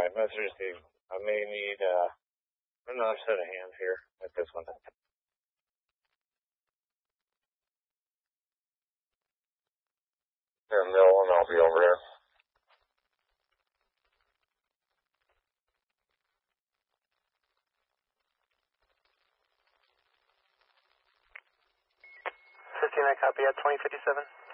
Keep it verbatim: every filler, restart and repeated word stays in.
Alright, message received. I may need uh, another set of hands here with this one. Here, mill, and I'll be over here. fifteen, I copy at twenty fifty-seven.